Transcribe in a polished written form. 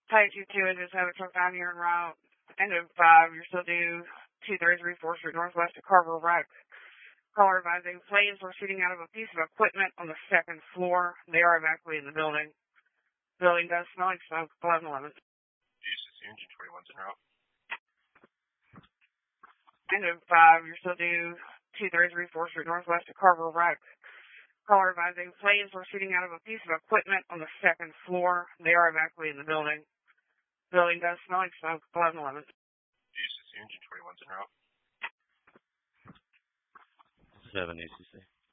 Type 2-2 is just have a truck down here en route. End of 5, you're still due 233 4th Street Northwest at Carver Wreck. Caller advising planes were shooting out of a piece of equipment on the 2nd floor. They are evacuating the building. Building does smell like smoke. 1111. Jesus, engine 21's en route. End of 5, you're still due 233 4th Street Northwest at Carver Wreck. Caller advising planes were shooting out of a piece of equipment on the 2nd floor. They are evacuating the building. Building does smell like smoke. 1111. Jesus, engine 21's en route. 7 ACC.